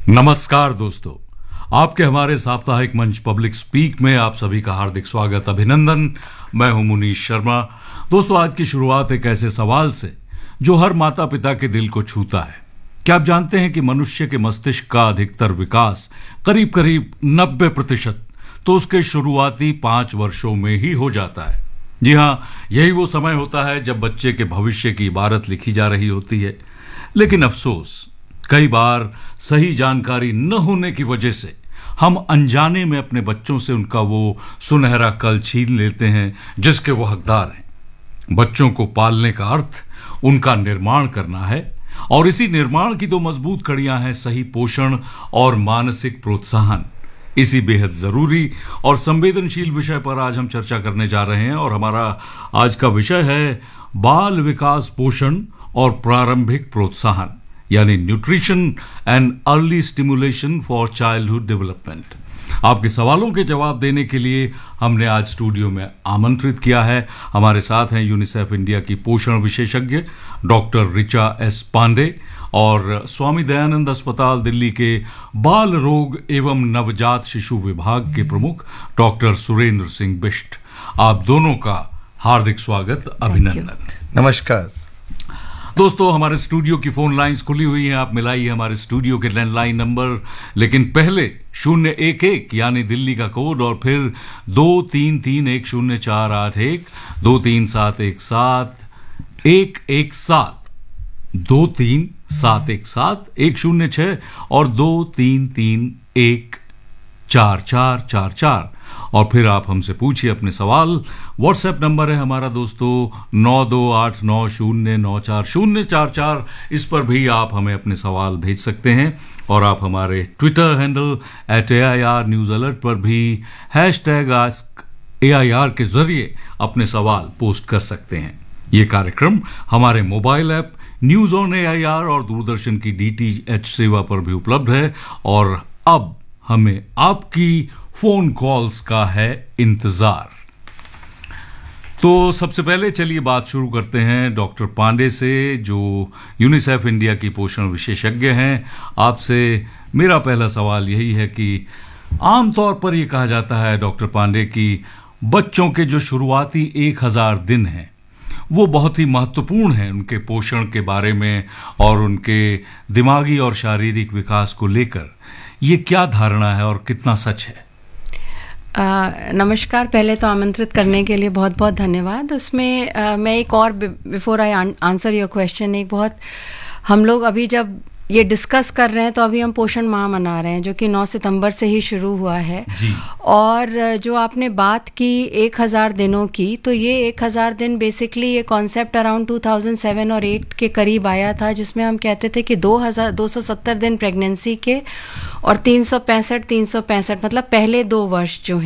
नमस्कार दोस्तों, आपके हमारे साप्ताहिक मंच पब्लिक स्पीक में आप सभी का हार्दिक स्वागत, अभिनंदन। मैं हूं मुनीश शर्मा। दोस्तों, आज की शुरुआत एक ऐसे सवाल से जो हर माता पिता के दिल को छूता है। क्या आप जानते हैं कि मनुष्य के मस्तिष्क का अधिकतर विकास करीब करीब 90% तो उसके शुरुआती 5 वर्षों में ही हो जाता है। जी हां, यही वो समय होता है जब बच्चे के भविष्य की इबारत लिखी जा रही होती है। लेकिन अफसोस, कई बार सही जानकारी न होने की वजह से हम अनजाने में अपने बच्चों से उनका वो सुनहरा कल छीन लेते हैं जिसके वो हकदार हैं। बच्चों को पालने का अर्थ उनका निर्माण करना है, और इसी निर्माण की 2 मजबूत कड़ियां हैं सही पोषण और मानसिक प्रोत्साहन। इसी बेहद जरूरी और संवेदनशील विषय पर आज हम चर्चा करने जा रहे हैं, और हमारा आज का विषय है बाल विकास पोषण और प्रारंभिक प्रोत्साहन, यानी nutrition and early stimulation for childhood development. आपके सवालों के जवाब देने के लिए हमने आज स्टूडियो में आमंत्रित किया है। हमारे साथ हैं यूनिसेफ इंडिया की पोषण विशेषज्ञ डॉक्टर ऋचा एस पांडे और स्वामी दयानंद अस्पताल दिल्ली के बाल रोग एवं नवजात शिशु विभाग के प्रमुख डॉक्टर सुरेंद्र सिंह बिष्ट। आप दोनों का हार्दिक स्वागत, अभिनंदन। नमस्कार दोस्तों, हमारे स्टूडियो की फोन लाइंस खुली हुई हैं। आप मिलाइए हमारे स्टूडियो के लैंडलाइन नंबर, लेकिन पहले 011 यानी दिल्ली का कोड और फिर 23310481 23717 117 23717 106 और 23314444, और फिर आप हमसे पूछिए अपने सवाल। व्हाट्सएप नंबर है हमारा दोस्तों 9289094044। इस पर भी आप हमें अपने सवाल भेज सकते हैं, और आप हमारे Twitter handle @AIR news alert पर भी #AskAIR के जरिए अपने सवाल पोस्ट कर सकते हैं। ये कार्यक्रम हमारे mobile app news on AIR और दूरदर्शन की DTH सेवा पर भी उपलब्ध है। और अब हमें आपकी फोन कॉल्स का है इंतजार। तो सबसे पहले चलिए बात शुरू करते हैं डॉक्टर पांडे से, जो यूनिसेफ इंडिया की पोषण विशेषज्ञ हैं। आपसे मेरा पहला सवाल यही है कि आमतौर पर यह कहा जाता है डॉक्टर पांडे कि बच्चों के जो शुरुआती 1000 दिन हैं वो बहुत ही महत्वपूर्ण हैं उनके पोषण के बारे में और उनके दिमागी और शारीरिक विकास को लेकर। ये क्या धारणा है और कितना सच है? नमस्कार। पहले तो आमंत्रित करने के लिए बहुत बहुत धन्यवाद। उसमें मैं एक और before I answer your question, एक बहुत हम लोग अभी जब ये डिस्कस कर रहे हैं तो अभी हम पोषण माह मना रहे हैं जो कि 9 सितंबर से ही शुरू हुआ है जी। और जो आपने बात की 1000 दिनों की, तो ये 1000 दिन बेसिकली ये कॉन्सेप्ट अराउंड 2007 और 8 के करीब आया था, जिसमें हम कहते थे कि 270 दिन प्रेगनेंसी के और 365 मतलब पहले 2 वर्ष जो